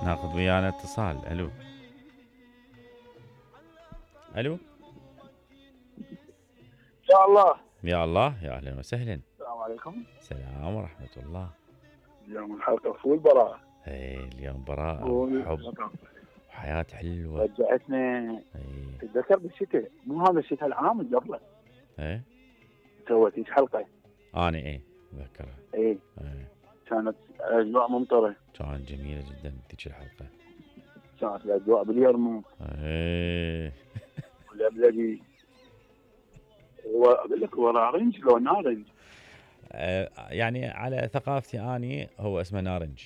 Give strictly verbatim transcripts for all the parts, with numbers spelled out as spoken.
ناخذ ويانا اتصال. الو الو ان شاء الله. يا الله، يا اهلا وسهلا. السلام عليكم. السلام ورحمة الله. اليوم الحلقه فول براءه. اي اليوم براءة فول وحب وحياة حلوة. رجعتنا. اي تتذكر بالشتاء، مو هذا الشتاء العام اللي قبله اي سويت هيك حلقه. انا اي اتذكرها. اي اي كانت اجواء ممطره، كانت جميلة جدا ذيك الحلقة. كانت الاجواء باليرموك اي والابلجي. هو اقول لك هو نارنج لو نارنج. آه، يعني على ثقافتي اني هو اسمه نارنج.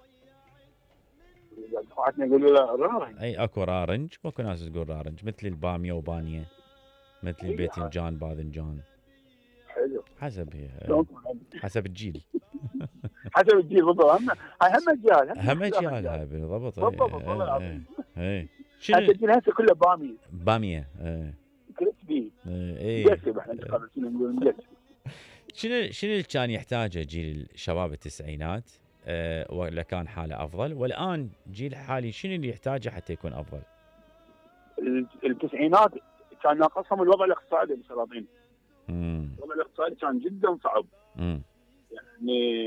دفعتنا يقولوا له نارنج. اي اكو رارنج واكو ناس تقول رارنج، مثل الباميه وبانيه، مثل الباذنجان باذنجان، حلو. حسب هي شلون؟ حسب الجيل. حسب الجيل بالضبط. هم هاي هم اجيال اهم اجيال هاي بالضبط. بالضبط والله اي العظيم. اي هسه شنو الجيل هسه كله باميه باميه. اي كريسبي اي مقسم. احنا نقول شنو مقسم. شنو شنو اللي كان يحتاجه جيل الشباب التسعينات أه ولا كان حاله افضل، والان جيل حالي شنو اللي يحتاجه حتى يكون افضل؟ التسعينات كان ناقصهم الوضع الاقتصادي بالسلاطين. امم الوضع الاقتصادي كان جدا صعب. امم يعني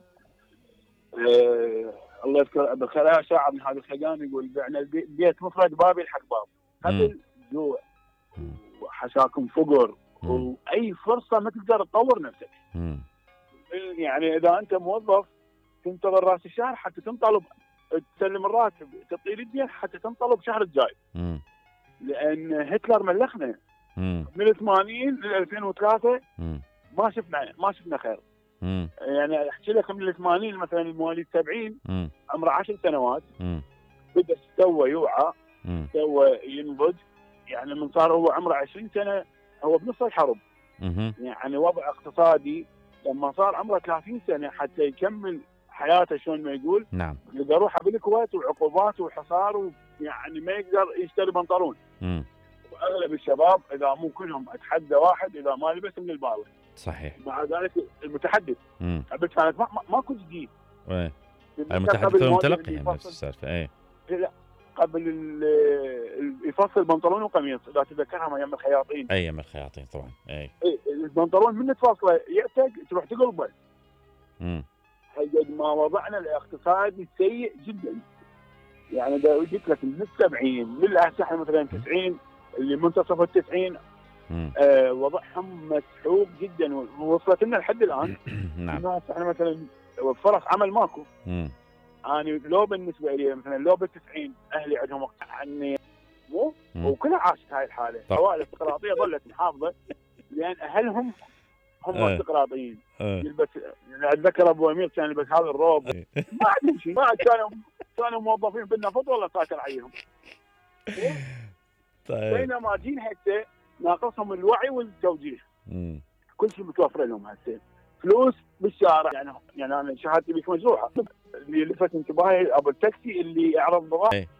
آه الله يذكر بالخير شاعر من هذا الخيام يقول بعنا البيت مفرد باب يلحق باب. قبل جوع وحشاكم فقر واي فرصه ما تقدر تطور نفسك. مم. يعني اذا انت موظف تنتظر راس الشهر حتى تنطلب تسلم الراتب، تعطي الدين حتى تنطلب الشهر الجاي. مم. لان هتلر ملخنا مم. من الثمانين لل ألفين وثلاثة. مم. ما شفنا ما شفنا خير. مم. يعني احكي لك من الثمانين مثلا المواليد سبعين مم. عمره عشر سنوات مم. بدا سوى يوعى، مم. سوى ينضج. يعني من صار هو عمره عشرين سنه هو بنص الحرب. مم. يعني وضع اقتصادي لما صار عمره ثلاثين سنه حتى يكمل حياته شلون ما يقول. نعم. لقى روحه بالكويت وعقوبات وحصار ويعني ما يقدر يشتري بنطلون. مم. واغلب الشباب اذا مو كلهم اتحدى واحد اذا ما لبس من البالغ. صحيح. مع ذلك المتحدث امم قبل كانت ما ماكو جديد. ايه المتحدث والمتلقي يعني نفس السالفه. ايه لا قبل يفصل بنطلون وقميص اذا تتذكرها ايام الخياطين. ايام الخياطين طبعا. اي ايه البنطلون من تفاصله يعتق تروح تقلبه. امم قد ما وضعنا الاقتصادي سيء جدا. يعني اذا قلت لك من السبعين للاسف احنا مثلا تسعين اللي منتصف التسعين آه وضعهم مسحوق جدا ووصلت لنا لحد الان. نعم. الناس احنا مثلا فرص عمل ماكو. امم انا لو بالنسبه لي مثلا لو بالتسعين اهلي عندهم وقت عني مو وكلها عاشت هاي الحاله. سواء الاستقراطيه ظلت محافظه لان اهلهم هم أه. استقراطيين. أه. يلبس يعني اتذكر ابو امير كان يلبس هذا الروب. أه. ما عندهم شيء. ما كانوا كانوا موظفين بالنفط ولا ساكر عليهم. طيب. بينما جيل هسه ناقصهم الوعي والتوجيه. امم كل شيء متوفر لهم هسه. فلوس بالشارع. يعني يعني انا شهادتي بك مجروحه. اللي لفت انتباهي ابو التاكسي اللي يعرض بضاعه